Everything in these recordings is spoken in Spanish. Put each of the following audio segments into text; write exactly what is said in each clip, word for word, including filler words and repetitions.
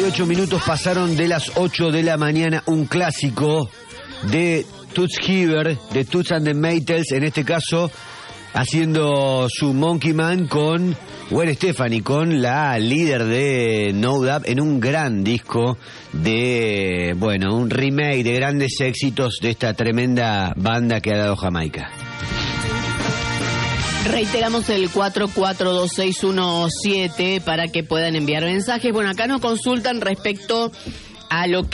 veintiocho minutos pasaron de las ocho de la mañana, un clásico de Toots Hibbert, de Toots and the Maytals, en este caso haciendo su Monkey Man con Gwen Stefani, con la líder de No Doubt, en un gran disco de, bueno, un remake de grandes éxitos de esta tremenda banda que ha dado Jamaica. Reiteramos el cuatro cuatro dos seis uno siete para que puedan enviar mensajes. Bueno, acá nos consultan respecto a lo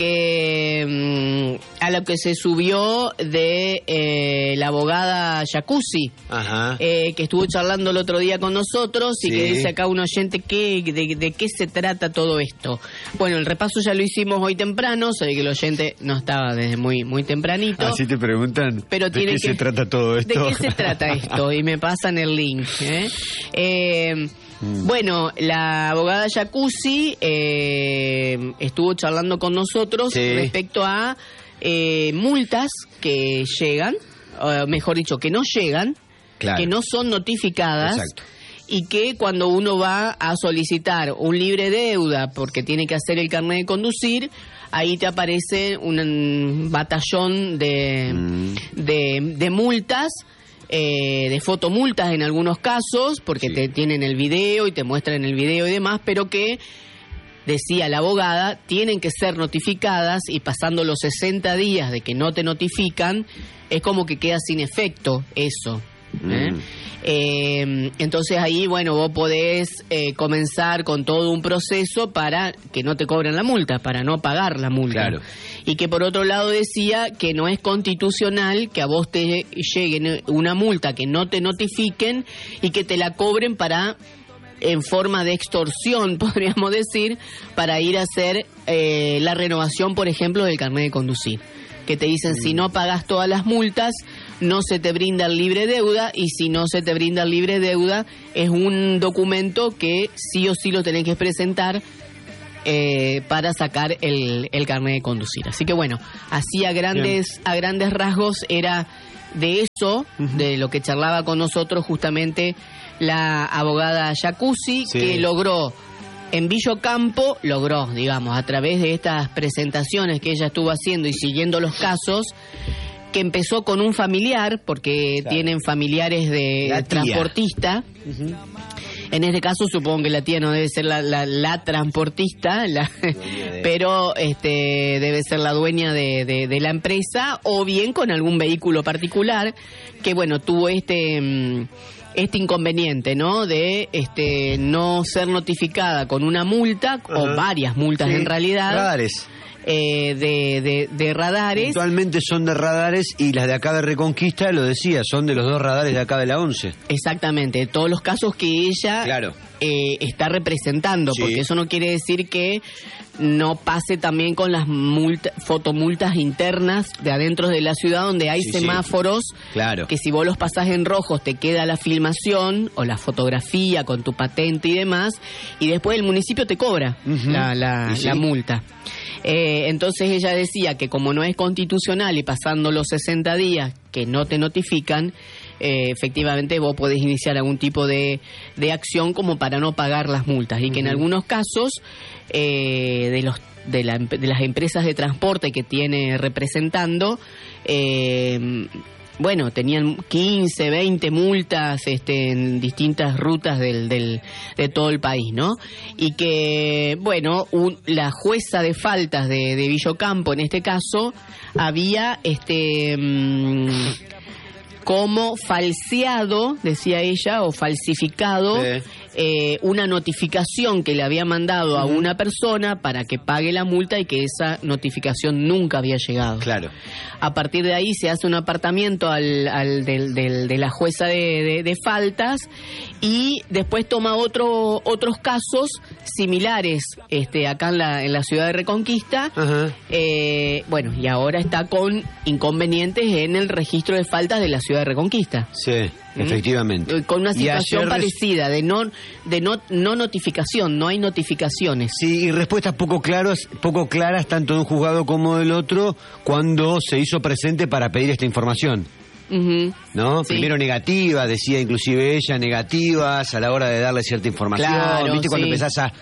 que a lo que se subió de eh, la abogada Jacuzzi, Ajá. Eh, que estuvo charlando el otro día con nosotros y sí. que dice acá un oyente que de, de qué se trata todo esto. Bueno, el repaso ya lo hicimos hoy temprano, sé que el oyente no estaba desde muy muy tempranito. Así te preguntan, pero ¿de tiene qué que, se trata todo esto? ¿De qué se trata esto? Y me pasan el link. ¿eh? Eh, Bueno, la abogada Jacuzzi eh, estuvo charlando con nosotros sí. respecto a eh, multas que llegan, o mejor dicho, que no llegan, claro. que no son notificadas. Exacto. Y que cuando uno va a solicitar un libre deuda porque tiene que hacer el carnet de conducir, ahí te aparece un batallón de, mm. de, de multas. Eh, de fotomultas en algunos casos, porque sí. te tienen el video y te muestran el video y demás, pero que, decía la abogada, tienen que ser notificadas y pasando los sesenta días de que no te notifican, es como que queda sin efecto eso. ¿eh? Mm. Eh, entonces ahí, bueno, vos podés eh, comenzar con todo un proceso para que no te cobren la multa, para no pagar la multa. Claro. Y que por otro lado decía que no es constitucional que a vos te llegue una multa que no te notifiquen y que te la cobren para, en forma de extorsión, podríamos decir, para ir a hacer eh, la renovación, por ejemplo, del carnet de conducir. Que te dicen, mm. si no pagas todas las multas, no se te brinda el libre deuda, y si no se te brinda el libre deuda, es un documento que sí o sí lo tenés que presentar eh, para sacar el, el carnet de conducir. Así que bueno, así a grandes, a grandes rasgos era de eso, uh-huh. de lo que charlaba con nosotros justamente la abogada Jacuzzi, sí. que logró... En Villocampo logró, digamos, a través de estas presentaciones que ella estuvo haciendo y siguiendo los casos, que empezó con un familiar, porque claro. tienen familiares de transportista. Uh-huh. En este caso supongo que la tía no debe ser la, la, la transportista, la, de... pero este debe ser la dueña de, de, de la empresa, o bien con algún vehículo particular, que bueno, tuvo este... este inconveniente, ¿no? De este no ser notificada con una multa, uh-huh. o varias multas sí. en realidad. Radares. Eh, de, de, de radares. Actualmente son de radares, y las de acá de Reconquista, lo decía, son de los dos radares de acá de la once. Exactamente, todos los casos que ella claro. eh, está representando, sí. porque eso no quiere decir que no pase también con las multa, fotomultas internas de adentro de la ciudad, donde hay sí, semáforos, sí. claro. que si vos los pasás en rojos te queda la filmación o la fotografía con tu patente y demás, y después el municipio te cobra uh-huh. la, la, sí. la multa. Eh, entonces ella decía que como no es constitucional y pasando los sesenta días que no te notifican, eh, efectivamente vos podés iniciar algún tipo de, de acción como para no pagar las multas, y que uh-huh. en algunos casos eh, de los de, la, de las empresas de transporte que tiene representando, eh, bueno, tenían quince, veinte multas este, en distintas rutas del, del, de todo el país, ¿no? Y que, bueno, un, la jueza de faltas de, de Villocampo, en este caso, había este mmm, como falseado, decía ella, o falsificado, sí. eh, una notificación que le había mandado uh-huh. a una persona para que pague la multa, y que esa notificación nunca había llegado. Claro. A partir de ahí se hace un apartamiento al, al del, del, de la jueza de, de, de faltas, y después toma otro, otros casos similares este, acá en la, en la ciudad de Reconquista. Uh-huh. Eh, bueno, y ahora está con inconvenientes en el registro de faltas de la ciudad de Reconquista. Sí, ¿Mm? efectivamente. Con una situación ayer... parecida de no de no, no notificación, no hay notificaciones. Sí, y respuestas poco claras, poco claras tanto de un juzgado como del otro cuando se hizo presente para pedir esta información. Uh-huh. ¿No? Sí. Primero negativa, decía inclusive ella, negativas a la hora de darle cierta información. Claro, ¿Viste? sí. Cuando empezás a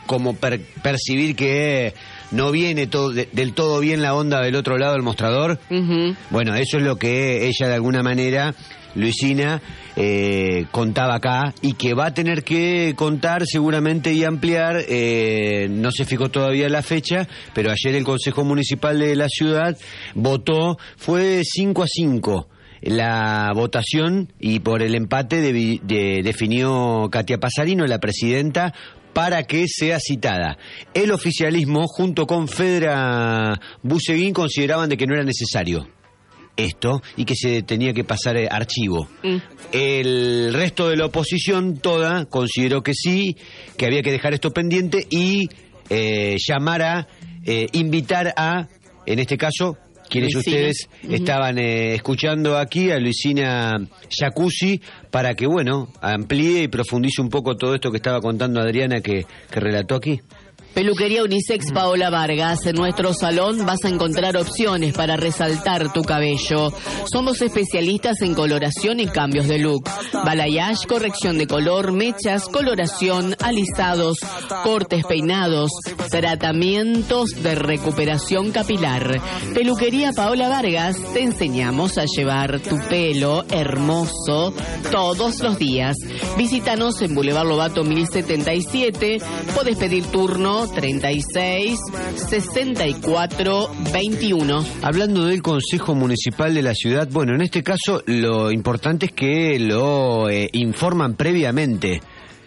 como per- percibir que no viene todo, de, del todo bien la onda del otro lado del mostrador. Uh-huh. Bueno, eso es lo que ella de alguna manera, Luisina, eh, contaba acá y que va a tener que contar seguramente y ampliar. Eh, no se fijó todavía la fecha, pero ayer el Consejo Municipal de la ciudad votó, fue cinco a cinco la votación, y por el empate de, de, definió Katia Pasarino, la presidenta, para que sea citada. El oficialismo, junto con Fedra Buseguín, consideraban de que no era necesario esto y que se tenía que pasar eh, archivo. Mm. El resto de la oposición toda consideró que sí, que había que dejar esto pendiente y eh, llamar a, eh, invitar a, en este caso, quienes Luisina. Ustedes uh-huh. estaban eh, escuchando aquí, a Luisina Jacuzzi, para que, bueno, amplíe y profundice un poco todo esto que estaba contando Adriana, que, que relató aquí. Peluquería Unisex Paola Vargas. En nuestro salón vas a encontrar opciones para resaltar tu cabello. Somos especialistas en coloración y cambios de look. Balayage, corrección de color, mechas, coloración, alisados, cortes, peinados, tratamientos de recuperación capilar. Peluquería Paola Vargas, te enseñamos a llevar tu pelo hermoso todos los días. Visítanos en Boulevard Lobato mil setenta y siete. Podés pedir turno treinta y seis, sesenta y cuatro, veintiuno. Hablando del Consejo Municipal de la ciudad, bueno, en este caso lo importante es que lo eh, informan previamente.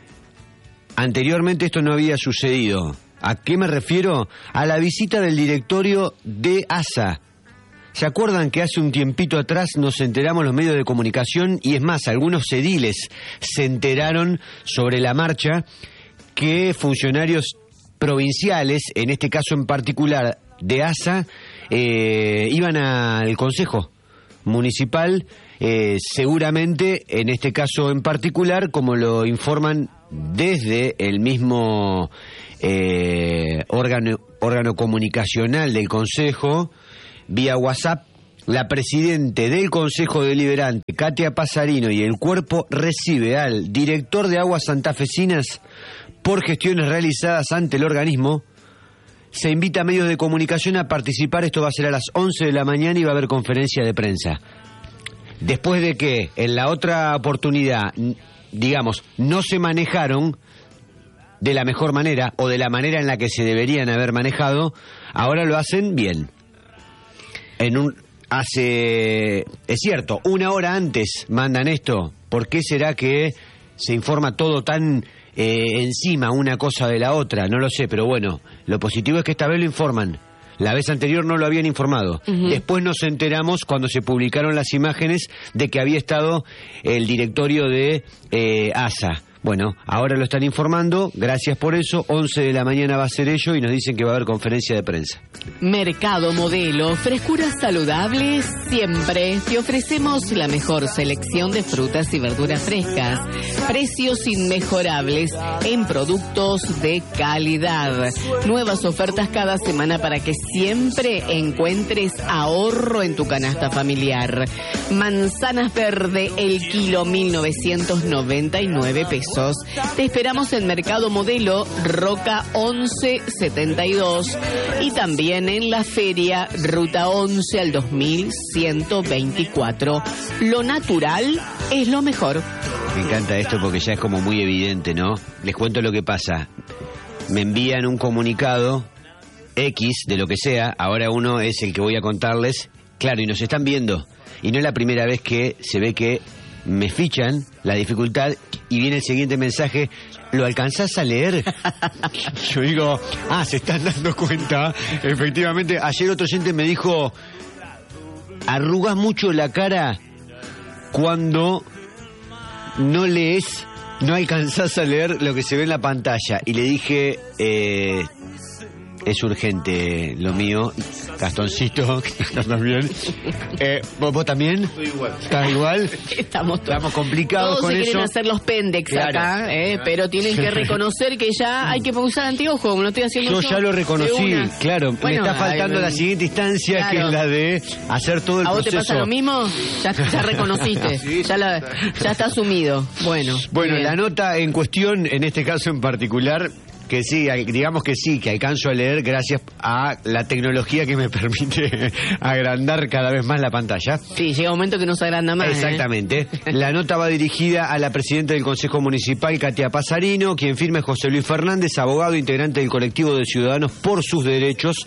Anteriormente esto no había sucedido. ¿A qué me refiero? A la visita del directorio de ASA. ¿Se acuerdan que hace un tiempito atrás nos enteramos los medios de comunicación, y es más, algunos ediles se enteraron sobre la marcha, que funcionarios provinciales, en este caso en particular de ASA, eh, iban al Consejo Municipal, eh, seguramente en este caso en particular, como lo informan desde el mismo eh, órgano, órgano comunicacional del Consejo, vía WhatsApp, la presidente del Consejo Deliberante, Katia Pasarino, y el cuerpo recibe al director de Aguas Santafesinas por gestiones realizadas ante el organismo. Se invita a medios de comunicación a participar. Esto va a ser a las once de la mañana y va a haber conferencia de prensa. Después de que en la otra oportunidad, digamos, no se manejaron de la mejor manera o de la manera en la que se deberían haber manejado, ahora lo hacen bien. En un hace es cierto, una hora antes mandan esto. ¿Por qué será que se informa todo tan Eh, encima una cosa de la otra? No lo sé, pero bueno, lo positivo es que esta vez lo informan. La vez anterior no lo habían informado. Uh-huh. Después nos enteramos cuando se publicaron las imágenes de que había estado el directorio de eh, ASA. Bueno, ahora lo están informando, gracias por eso. once de la mañana va a ser ello y nos dicen que va a haber conferencia de prensa. Mercado Modelo, frescuras saludables siempre. Te ofrecemos la mejor selección de frutas y verduras frescas, precios inmejorables en productos de calidad. Nuevas ofertas cada semana para que siempre encuentres ahorro en tu canasta familiar. Manzanas verde, el kilo mil novecientos noventa y nueve pesos. Te esperamos en Mercado Modelo, Roca once setenta y dos, y también en la feria Ruta once al dos mil ciento veinticuatro. Lo natural es lo mejor. Me encanta esto porque ya es como muy evidente, ¿no? Les cuento lo que pasa. Me envían un comunicado X de lo que sea, ahora uno es el que voy a contarles. Claro, y nos están viendo. Y no es la primera vez que se ve que me fichan la dificultad y viene el siguiente mensaje: ¿lo alcanzás a leer? Yo digo, ah, se están dando cuenta. Efectivamente, ayer otro oyente me dijo, arrugás mucho la cara cuando no lees, no alcanzás a leer lo que se ve en la pantalla. Y le dije, eh, es urgente lo mío. Gastoncito, ¿estás bien? Eh, ¿vos, ¿Vos también? Estoy igual. ¿Estás igual? Estamos, Estamos complicados todos con se eso. quieren hacer los pendex Claro. acá, eh, pero tienen que reconocer que ya hay que usar anteojos, como lo estoy haciendo yo. Yo ya lo reconocí, claro. Bueno, me está faltando ay, la siguiente instancia, claro. que es la de hacer todo el ¿A vos proceso. te pasa lo mismo? Ya, ya reconociste, Sí, ya, la, ya está asumido. Bueno, Bueno, bien. la nota en cuestión, en este caso en particular, que sí, digamos que sí, que alcanzo a leer gracias a la tecnología que me permite agrandar cada vez más la pantalla. Sí, llega un momento que no se agranda más. Exactamente. ¿eh? La nota va dirigida a la presidenta del Consejo Municipal, Katia Pasarino, quien firma es José Luis Fernández, abogado integrante del colectivo de Ciudadanos por sus Derechos.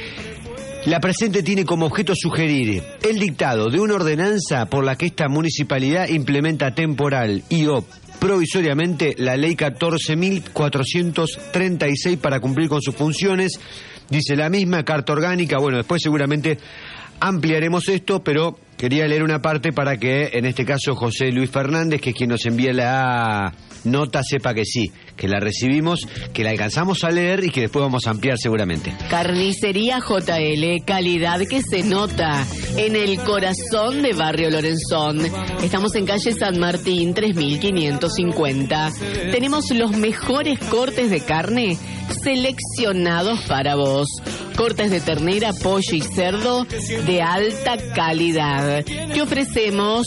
La presente tiene como objeto sugerir el dictado de una ordenanza por la que esta municipalidad implementa temporal y o provisoriamente la ley catorce mil cuatrocientos treinta y seis para cumplir con sus funciones. Dice la misma, carta orgánica. Bueno, después seguramente ampliaremos esto, pero quería leer una parte para que, en este caso, José Luis Fernández, que es quien nos envía la nota, sepa que sí, que la recibimos, que la alcanzamos a leer y que después vamos a ampliar seguramente. Carnicería J L, calidad que se nota en el corazón de Barrio Lorenzón. Estamos en calle San Martín, tres mil quinientos cincuenta. Tenemos los mejores cortes de carne seleccionados para vos. Cortes de ternera, pollo y cerdo de alta calidad. Te ofrecemos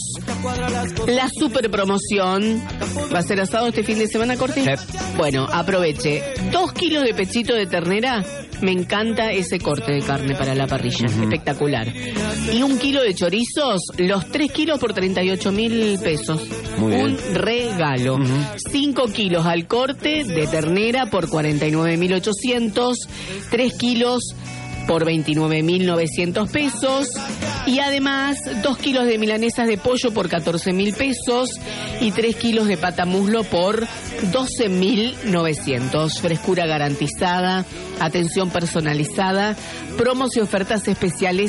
la super promoción. ¿Va a ser asado este fin de semana, Corti? Sí. Bueno, aproveche. Dos kilos de pechito de ternera. Me encanta ese corte de carne para la parrilla. Uh-huh. Espectacular. Y un kilo de chorizos, los tres kilos por treinta y ocho mil pesos. Muy bien. Un regalo. Uh-huh. Cinco kilos al corte de ternera por cuarenta y nueve mil ochocientos. Tres kilos por veintinueve mil novecientos pesos. Y además, dos kilos de milanesas de pollo por catorce mil pesos. Y tres kilos de patamuslo por doce mil novecientos. Frescura garantizada, atención personalizada, promos y ofertas especiales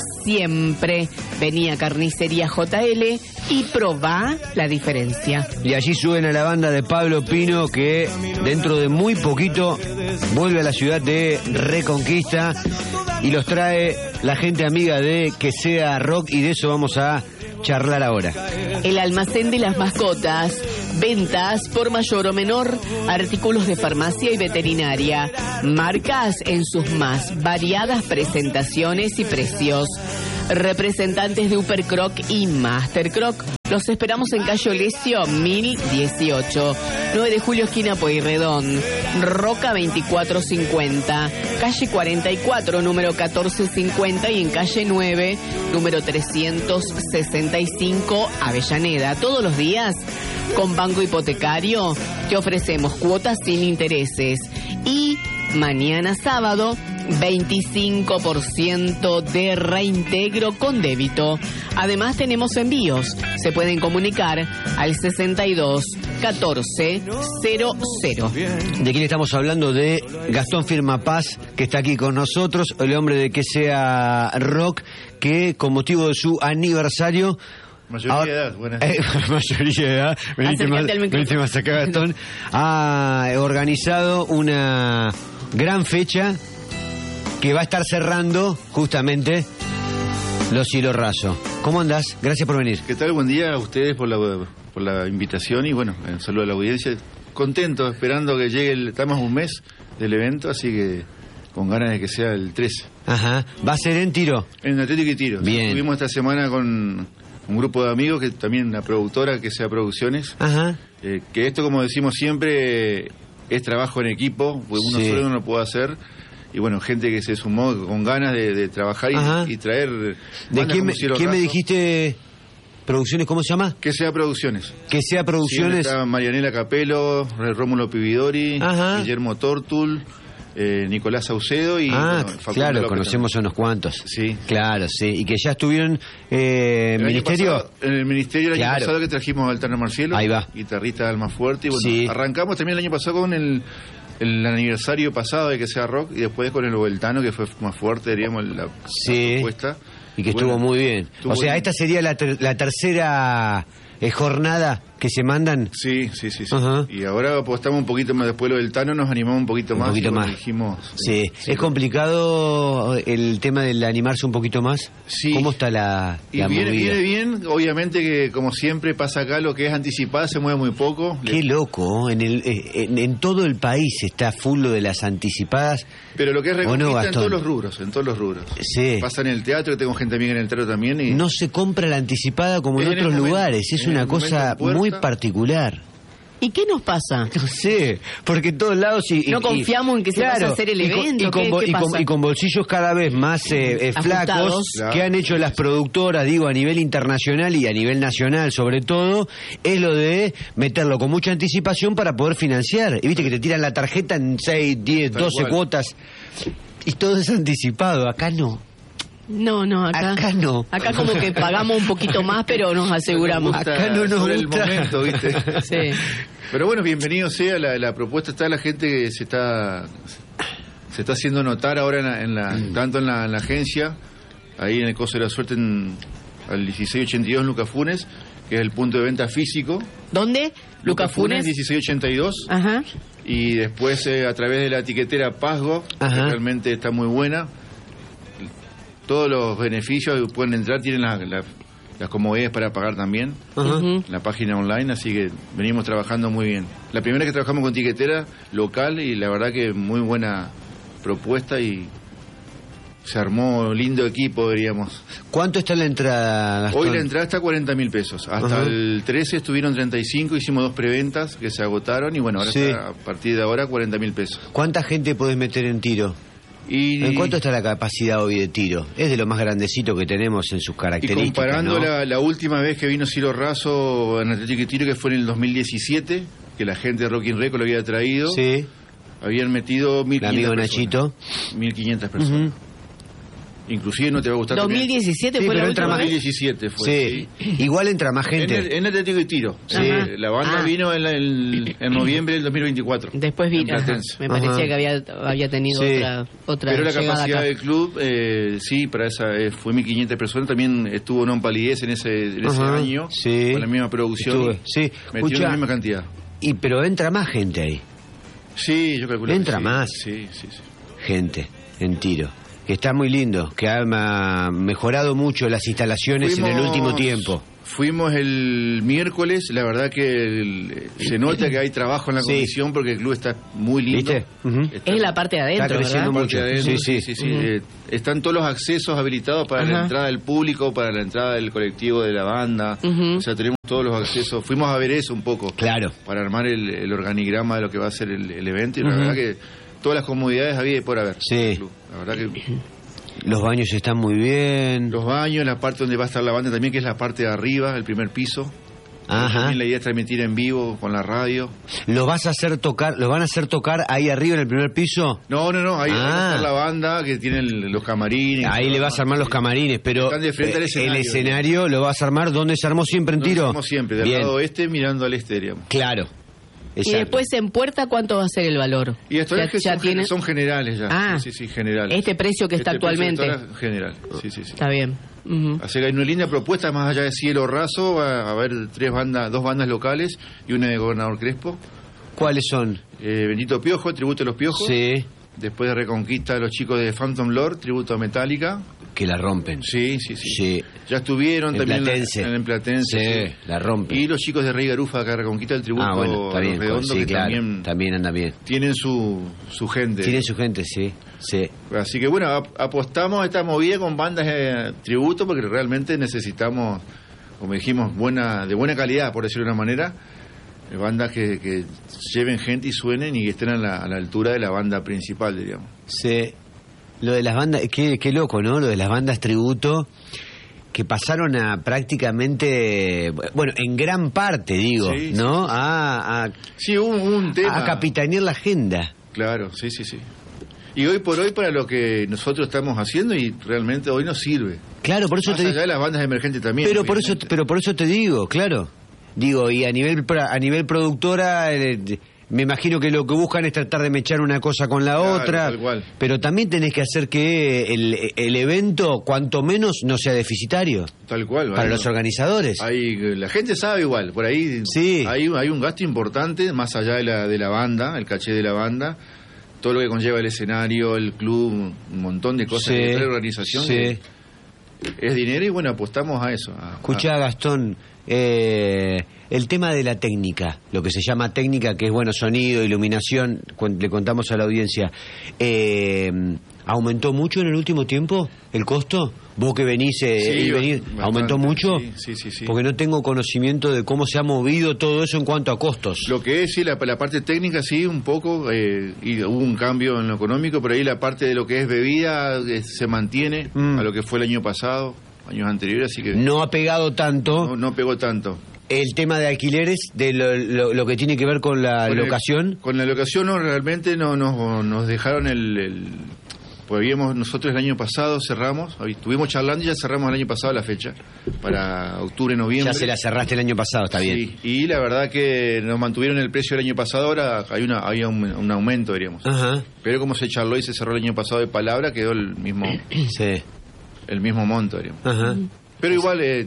siempre. Vení a Carnicería J L y probá la diferencia. Y allí suben a la banda de Pablo Pino, que dentro de muy poquito vuelve a la ciudad de Reconquista y los trae la gente amiga de Que Sea Rock, y de eso vamos a charlar ahora. El almacén de las mascotas. Ventas por mayor o menor, artículos de farmacia y veterinaria, marcas en sus más variadas presentaciones y precios. Representantes de Upercroc y Mastercroc. Los esperamos en calle Olesio mil dieciocho, nueve de julio, esquina Pueyrredón, Roca veinticuatro cincuenta, calle cuarenta y cuatro, número catorce cincuenta, y en calle nueve, número trescientos sesenta y cinco, Avellaneda. Todos los días, con Banco Hipotecario, te ofrecemos cuotas sin intereses. Y mañana sábado, veinticinco por ciento de reintegro con débito. Además tenemos envíos. Se pueden comunicar al sesenta y dos catorce cero cero. ¿De quién estamos hablando? De Gastón Firmapaz, que está aquí con nosotros, el hombre de Que Sea Rock, que con motivo de su aniversario... Mayoría ahora, de edad, buenas. Eh, mayoría de edad, venite más, venite más acá, Gastón. Ha organizado una gran fecha que va a estar cerrando justamente Los Hilos Raso. ¿Cómo andás? Gracias por venir. ¿Qué tal? Buen día a ustedes por la, por la invitación y bueno, un saludo a la audiencia. Contento, esperando que llegue, el, estamos un mes del evento, así que con ganas de que sea el trece. Ajá. ¿Va a ser en Tiro? En Atlético y Tiro. Bien. Estuvimos esta semana con un grupo de amigos, que también una productora, Que Sea Producciones. Ajá. Eh, que esto, como decimos siempre, es trabajo en equipo, porque uno sí. solo no lo puede hacer. Y bueno, gente que se sumó con ganas de, de trabajar y, y traer... ¿De quién, me, ¿quién me dijiste? ¿Producciones? ¿Cómo se llama? Que Sea Producciones. Que Sea Producciones. Sí, está Marianela Capelo, Rómulo Pividori, Ajá. Guillermo Tortul, eh, Nicolás Saucedo y... Ah, bueno, claro, López conocemos también. A unos cuantos. Sí. Claro, sí. Y que ya estuvieron eh, en el ministerio... Pasado, en el ministerio el claro. año pasado, que trajimos a Altano Marcielo. Ahí va. Guitarrista de Alma Fuerte. Y bueno, sí. arrancamos también el año pasado con el... el aniversario pasado de Que Sea Rock, y después con el Vueltano, que fue más fuerte, diríamos, la, sí, la propuesta. Y que bueno, estuvo muy bien. O sea, bien. Esta sería la, ter la tercera eh, jornada que se mandan. Sí, sí, sí. sí. Uh-huh. Y ahora apostamos un poquito más, después lo del Tano nos animamos un poquito un más. Un poquito más. Dijimos, sí. Sí. ¿Es complicado el tema del animarse un poquito más? Sí. ¿Cómo está la, y la viene, movida? viene bien, obviamente que como siempre pasa acá, lo que es anticipada se mueve muy poco. Qué loco, en, el, en, en todo el país está full lo de las anticipadas. Pero lo que es Reconquista no, en todos los rubros, en todos los rubros. Sí. Pasa en el teatro, tengo gente amiga en el teatro también. Y no se compra la anticipada como en, en otros momento, lugares, es una cosa muy particular. ¿Y qué nos pasa? No sé, porque en todos lados... Y, no y, confiamos en que se claro, vaya a hacer el y con, evento. y con, ¿Qué, bo- qué y, con, pasa? y con bolsillos cada vez más eh, eh, flacos, Claro. que han hecho las productoras, digo, a nivel internacional y a nivel nacional sobre todo, es lo de meterlo con mucha anticipación para poder financiar. Y viste que te tiran la tarjeta en seis, diez, Tal doce cual. cuotas, y todo es anticipado. Acá no. No, no, acá, Acá no. Acá como que pagamos un poquito más, pero nos aseguramos. Gusta Acá no nos sobre el gusta. momento, ¿viste? Sí. Pero bueno, bienvenido sea, la, la propuesta está, la gente se está se está haciendo notar ahora en la, en la- Mm. tanto en la, en la agencia, ahí en el Coso de la Suerte, en, al dieciséis ochenta y dos Lucas Funes, que es el punto de venta físico. ¿Dónde? Lucas Funes. dieciséis ochenta y dos, Ajá. y después eh, a través de la etiquetera Pazgo, que Ajá. realmente está muy buena. Todos los beneficios pueden entrar, tienen la- la- las comodidades para pagar también. Ajá. Ujú. La página online, así que venimos trabajando muy bien. La primera que trabajamos con etiquetera local, y la verdad que muy buena propuesta, y se armó lindo equipo, diríamos. ¿Cuánto está la entrada, Gastón? Hoy la entrada está a cuarenta mil pesos. Hasta Ajá. el trece estuvieron treinta y cinco, hicimos dos preventas que se agotaron, y bueno, ahora Sí. está a partir de ahora cuarenta mil pesos. ¿Cuánta gente podés meter en tiro? Y, ¿En cuánto está la capacidad hoy de tiro? Es de lo más grandecito que tenemos en sus y características, comparando ¿no? la, la última vez que vino Ciro Razo en Atlético y Tiro, que fue en el dos mil diecisiete, que la gente de Rockin' Record lo había traído, Sí, habían metido mil el amigo quinientas Nachito. personas. mil quinientas personas. Ujú. Inclusive no te va a gustar. dos porque- mil diecisiete Sí, fue la pero entra última más- vez. dos mil diecisiete fue. Sí. sí. Igual entra más En, gente. el, en Atlético y Tiro. Sí. Eh, La banda Ah. vino en, la- en- en noviembre del dos mil veinticuatro. Después en vino. Ajá. Platense. Me parecía Ajá. que había, había tenido Sí. otra, otra Pero la llegada capacidad acá. del club, eh, sí, para esa eh, fue mil quinientas personas. También estuvo Non Palidez en ese, en ese Ajá. año, Sí. con la misma producción. Estuve. Sí. Metieron Escucha, la misma cantidad. y pero entra más gente ahí. Sí, yo calculo. que Entra sí. más. Sí, sí, sí. Gente en tiro. Que está muy lindo, que ha ma- mejorado mucho las instalaciones en el Fuimos- último tiempo. Fuimos el miércoles, la verdad que el- se nota que hay trabajo en la Sí. comisión, porque el club está muy lindo. ¿Viste? Ujú. Está- Es la parte de adentro, Está creciendo ¿verdad? mucho. Parte adentro, Sí, sí. sí, sí. Ujú. Eh, están todos los accesos habilitados para Ajá. la entrada del público, para la entrada del colectivo de la banda. Ujú. O sea, tenemos todos los accesos. Fuimos a ver eso un poco, Claro. para armar el, el organigrama de lo que va a ser el, el evento, y la Ujú. verdad que todas las comodidades había por haber. Sí. en el club. La verdad que Los baños están muy bien. los baños, la parte donde va a estar la banda también, que es la parte de arriba, el primer piso. Ajá. También la idea es transmitir en vivo con la radio. ¿Los vas a hacer tocar, los van a hacer tocar ahí arriba en el primer piso? No, no, no, ahí, ahí va a Ah. estar la banda que tiene el- los camarines. Ahí le vas a armar los camarines, pero Están de frente al eh, escenario. el escenario lo vas a armar donde se armó siempre en Nos tiro. hacemos siempre, del Bien. lado oeste mirando al este, digamos. Claro. Y Exacto. después en puerta, ¿cuánto va a ser el valor? Y esto Ya- es que ya son, tiene- son generales ya. Ah. Sí, sí, generales. Este precio que está Este precio actualmente. que está general. Sí, sí, sí. Está bien. Ujú. Así que hay una linda propuesta, más allá de Cielo Raso, va a haber tres bandas, dos bandas locales y una de Gobernador Crespo. ¿Cuáles son? Eh, Bendito Piojo, tributo a los Piojos. Sí, Después de Reconquista, los chicos de Phantom Lord, tributo a Metallica. que la rompen. Sí, sí, sí. Sí. Ya estuvieron En también en la- Platense. en el Platense. Sí, sí. la rompen. Y los chicos de Rey Garufa, acá Reconquista, el tributo Ah, bueno, está a bien. los Redondos, Sí, que claro. también También anda bien. tienen su, su gente. Tiene su gente, sí. Sí. Así que bueno, ap- apostamos a esta movida con bandas de tributo, porque realmente necesitamos, como dijimos, buena de buena calidad, por decirlo de una manera, eh, bandas que, que lleven gente y suenen y que estén a la, a la altura de la banda principal, diríamos. Sí. Lo de las bandas, qué, qué loco, ¿no? Lo de las bandas tributo que pasaron a prácticamente, bueno, en gran parte, digo, Sí, ¿no? sí, sí. A, a, Sí, un, un tema. a capitanear la agenda. Claro, sí, sí, sí. Y hoy por hoy para lo que nosotros estamos haciendo, y realmente hoy nos sirve. Claro, por eso Más te allá de las bandas emergentes también. Pero por eso, obviamente. pero por eso te digo, claro. Digo, y a nivel pra- a nivel productora, eh, me imagino que lo que buscan es tratar de mechar una cosa con la Claro, otra. tal cual. Pero también tenés que hacer que el, el evento, cuanto menos, no sea deficitario Tal cual. para ahí los no- organizadores. Hay, la gente sabe igual, por ahí Sí. hay, hay un gasto importante, más allá de la, de la banda, el caché de la banda, todo lo que conlleva el escenario, el club, un montón de cosas, Sí, de la organización, sí. que es dinero, y bueno, apostamos a eso. a- Escuchá, Gastón, eh, el tema de la técnica, lo que se llama técnica, que es bueno, sonido, iluminación, cuen- le contamos a la audiencia. Eh, ¿Aumentó mucho en el último tiempo el costo? ¿Vos que venís, eh, Sí, y venís bastante, aumentó mucho? Sí, sí, sí, sí. Porque no tengo conocimiento de cómo se ha movido todo eso en cuanto a costos. Lo que es, sí, la, la parte técnica, sí, un poco, eh, y hubo un cambio en lo económico, pero ahí la parte de lo que es bebida eh, se mantiene Mm. a lo que fue el año pasado, años anteriores, así que No ha pegado tanto no, no pegó tanto. el tema de alquileres, de lo, lo- lo que tiene que ver con la Con el- locación. con la locación, no, realmente no, no, nos dejaron el... el pues habíamos, nosotros el año pasado cerramos, ahí estuvimos charlando y ya cerramos el año pasado la fecha, para octubre, noviembre. Ya se la cerraste el año pasado, está bien. Sí, y la verdad que nos mantuvieron el precio del año pasado, ahora hay una hay un, un aumento, diríamos. Ajá, Pero como se charló y se cerró el año pasado de palabra, quedó el mismo sí. el mismo monto, diríamos. Ajá. Pero igual, eh,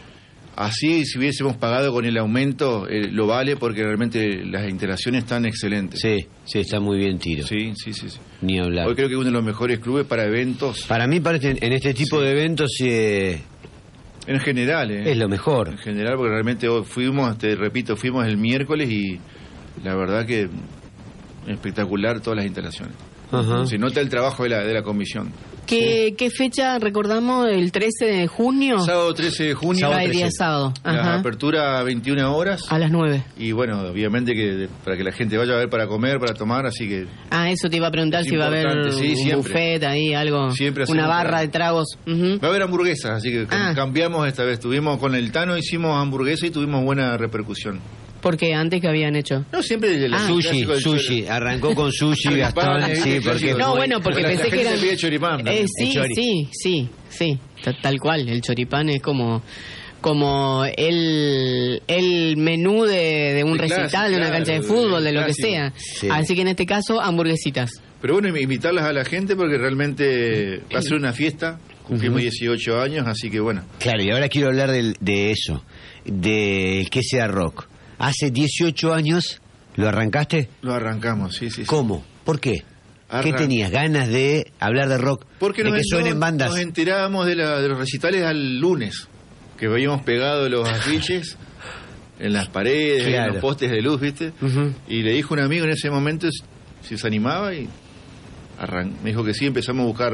así si hubiésemos pagado con el aumento, eh, lo vale porque realmente las instalaciones están excelentes. Sí, sí, está muy bien tiro. Sí, sí, sí, sí. Ni hablar. Hoy creo que es uno de los mejores clubes para eventos, Para mí, parece, en este tipo Sí. de eventos eh, en general. Eh. es lo mejor. En general, porque realmente hoy fuimos, te repito, fuimos el miércoles y la verdad que espectacular todas las instalaciones. Ajá. Se nota el trabajo de la, de la comisión. ¿Qué, ¿Qué fecha recordamos? ¿El trece de junio? Sábado trece de junio, Sábado Ah, el día trece. sábado. la Ajá. apertura a veintiuna horas. A las nueve. Y bueno, obviamente que de- para que la gente vaya a ver para comer, para tomar, así que Ah, eso te iba a preguntar Es si iba a haber importante, sí, un siempre. buffet ahí, algo, Siempre una hacemos barra para- de tragos. Ujú. va a haber hamburguesas, así que Ah. cambiamos esta vez. Tuvimos con el Tano, hicimos hamburguesa y tuvimos buena repercusión. Porque antes que habían hecho. No, siempre el Ah. Sushi, clásico del sushi. Arrancó con sushi, Choripán, Gastón. eh, Sí, el porque. clásico. No, bueno, porque La- la pensé que gente eran... se pide choripán, ¿no? Eh, El sí, chori. sí, sí, sí, ta- tal cual. El choripán es como como el, el menú de, de un El recital, clásico, de una claro, cancha de el fútbol, de lo que clásico. sea. Sí. Así que en este caso, hamburguesitas. Pero bueno, invitarlas a la gente porque realmente va a ser una fiesta. Cumplimos dieciocho años, así que bueno. Claro, y ahora quiero hablar del- de eso, de que sea rock. Hace dieciocho años, ¿lo arrancaste? Lo arrancamos, sí, sí. sí. ¿Cómo? ¿Por qué? ¿Qué Arran- tenías? ¿Ganas de hablar de rock? Porque de nos, que suenen nos- bandas. nos enterábamos de, la- de los recitales al lunes, que veíamos pegado los afiches en las paredes, Claro. en los postes de luz, ¿viste? Ujú. Y le dijo un amigo en ese momento si se animaba y arran- me dijo que sí, empezamos a buscar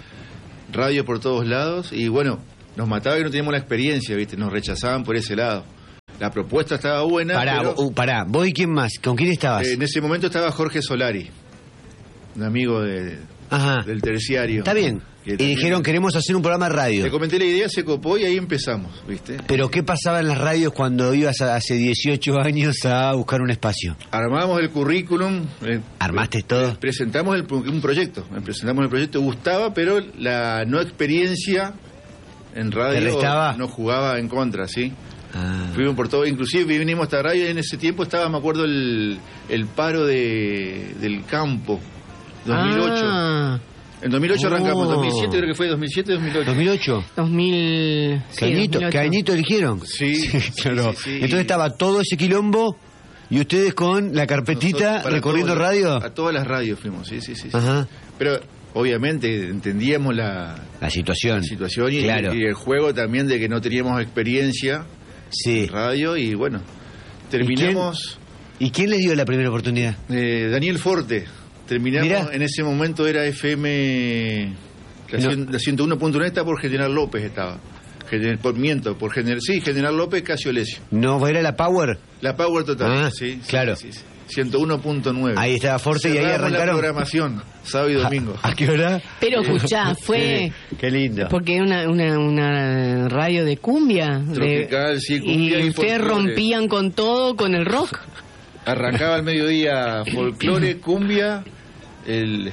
radio por todos lados y bueno, nos mataba que no teníamos la experiencia, ¿viste? Nos rechazaban por ese lado. La propuesta estaba buena, Pará, pero, uh, pará, ¿vos y quién más? ¿Con quién estabas? eh, en ese momento estaba Jorge Solari, un amigo de, Ajá. del terciario. Está bien. Que Y también- dijeron, queremos hacer un programa de Le radio. comenté la idea, se copó y ahí empezamos, ¿viste? Pero ¿qué pasaba en las radios cuando ibas a- hace dieciocho años a buscar un espacio? Armamos el currículum. eh, ¿Armaste todo? Presentamos el, pro- un proyecto. eh, Presentamos el proyecto, gustaba, pero la no experiencia en ¿Te radio restaba? no jugaba en contra, ¿sí? Ah. Fuimos por todo, inclusive vinimos a esta radio y en ese tiempo estaba, me acuerdo, el, el paro de, del campo, dos mil ocho. Ah, En dos mil ocho Oh. arrancamos, dos mil siete creo que fue, dos mil siete, dos mil ocho. ¿dos mil ocho? dos mil... ¿Qué sí, añito, dos mil ocho. ¿Qué añito eligieron? Sí, sí, claro. sí, sí. Entonces estaba todo ese quilombo y ustedes con la carpetita Nosotros, para recorriendo todas- radio. A todas las radios fuimos, sí, sí, sí. sí. Ajá. Pero obviamente entendíamos la, La situación. la situación y, Claro. y el juego también de que no teníamos experiencia Sí. en radio y bueno, terminamos. ¿Y quién les dio la primera oportunidad? eh, Daniel Forte, terminamos, Mirá. en ese momento era F M, la, No. cien- la ciento uno punto nueve está por General López estaba. Gener- por miento, por General, sí, General López, Casio Lesio. ¿No era la Power? La Power Total, Ah, sí, sí, claro. sí, sí, ciento uno punto nueve. Ahí estaba Forte y ahí Cerramos arrancaron. la programación, sábado y domingo. ¿A, a qué hora? Pero escuchá, fue... Sí, qué lindo. Porque era una, una, una radio de cumbia. Tropical, de, sí, cumbia y y ustedes folclore. rompían con todo, con el rock. Arrancaba al mediodía folclore, cumbia, el,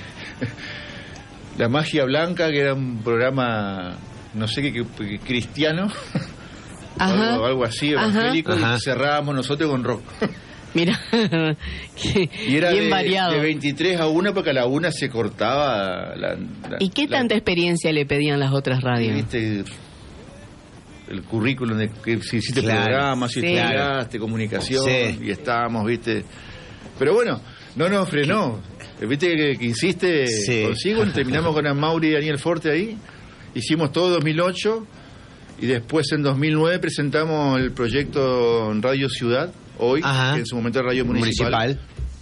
la magia blanca, que era un programa, no sé qué, qué- qué- cristiano, Ajá. algo, algo así, Ajá. evangélico, Ajá. y cerrábamos nosotros con rock. Mira, qué- Y era bien de, variado. de veintitrés a una, porque a la una se cortaba la... la- ¿Y qué la- tanta experiencia le pedían las otras radios? ¿Viste? El currículum de que si hiciste Claro. programas, si Sí. estudiaste comunicación, Sí. y estábamos, ¿viste? Pero bueno, no nos frenó. ¿Viste que, que hiciste Sí. consigo? Terminamos con Amaury y Daniel Forte ahí. Hicimos todo dos mil ocho y después en dos mil nueve presentamos el proyecto en Radio Ciudad, hoy, Ajá. que en su momento era Radio Municipal. Municipal.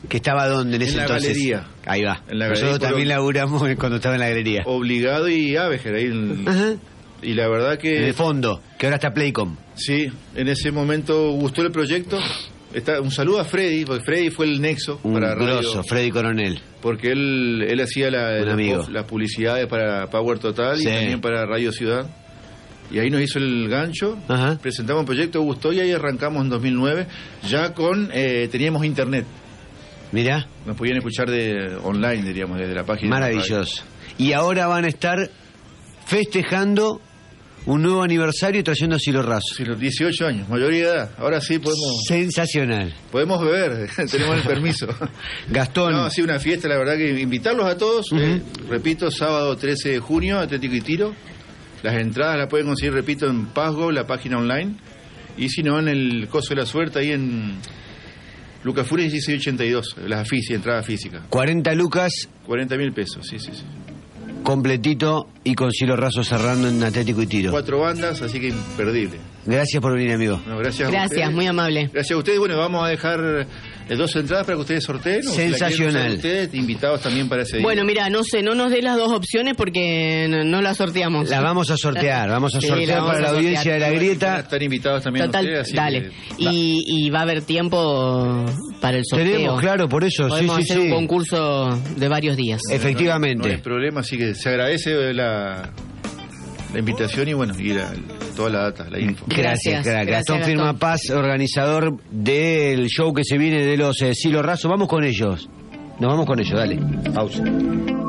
¿Que estaba dónde en ese En la entonces? galería. Ahí va. En la Nosotros galería, también por- laburamos cuando estaba en la galería. Obligado y Avenger ahí. en- Ajá. Y la verdad que... En el fondo, que ahora está Playcom. Sí, en ese momento gustó el proyecto. Está, un saludo a Freddy, porque Freddy fue el nexo Un para radio, grosso, Freddy Coronel. porque él, él hacía la, Un la- amigo. las publicidades para Power Total Sí. y también para Radio Ciudad. Y ahí nos hizo el gancho, Ajá. presentamos un proyecto, gustó y ahí arrancamos en dos mil nueve, ya con, eh, teníamos internet, Mirá, nos podían escuchar de online, diríamos, desde la página. de la radio. maravilloso. Y ahora van a estar festejando un nuevo aniversario y trayendo Cielo Raso. Sí, los dieciocho años, mayoría de edad, ahora sí podemos, Sensacional. podemos beber, tenemos el permiso. Gastón, No, sí, una fiesta, la verdad que invitarlos a todos. Ujú. eh, repito, sábado trece de junio, Atlético y Tiro. Las entradas las pueden conseguir, repito, en Pazgo, la página online. Y si no, en el Coso de la Suerte, ahí en Lucas Funes dieciséis ochenta y dos, las físicas, entrada física. cuarenta lucas, cuarenta mil pesos, sí, sí, sí. completito y con Cielo Raso cerrando en Atlético y Tiro. Cuatro bandas, así que imperdible. Gracias por venir, amigo. Bueno, gracias a Gracias, ustedes. muy amable. Gracias a ustedes. Bueno, vamos a dejar eh, dos entradas para que ustedes sorteen. o si la quieren Sensacional. usar ustedes, invitados también para ese día. Bueno, mira, no sé, no nos dé las dos opciones porque no, no las sorteamos. La vamos a sortear, vamos a Sí, sortear la vamos para a la sortear. audiencia de la Van a grieta. estar invitados también Total, ustedes, así dale. que- Y, y va a haber tiempo para el sorteo. Tenemos, claro, por eso, sí, Podemos sí, hacer sí. un concurso de varios días. Efectivamente. No hay problema, así que se agradece la, la invitación y bueno, y la- toda la data, la info. Gracias, Gracias, crack. gracias, Gastón Firma Gastón. Paz, organizador del show que se viene de los eh, Cielo Raso. Vamos con ellos. Nos vamos con ellos, dale. Pausa.